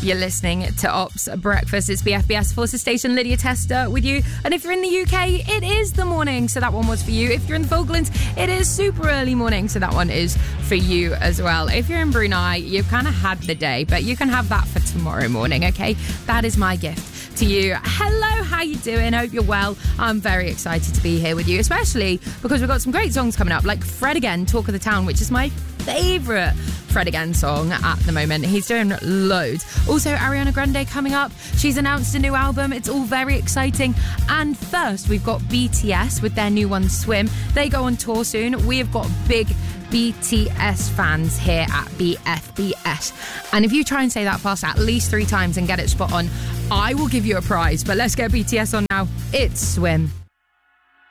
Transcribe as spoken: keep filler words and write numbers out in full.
You're listening to Ops Breakfast. It's B F B S Forces Station, Lydia Tester with you. And if you're in the U K, it is the morning, so that one was for you. If you're in the Falklands, it is super early morning, so that one is for you as well. If you're in Brunei, you've kind of had the day, but you can have that for tomorrow morning, okay? That is my gift to you. Hello, how you doing? Hope you're well. I'm very excited to be here with you, especially because we've got some great songs coming up, like Fred Again, Talk of the Town, which is my favourite Fred Again song at the moment. He's doing loads. Also, Ariana Grande coming up. She's announced a new album. It's all very exciting. And first, we've got B T S with their new one, Swim. They go on tour soon. We have got big B T S fans here at B F B S. And if you try and say that fast at least three times and get it spot on, I will give you a prize. But let's get B T S on now. It's Swim.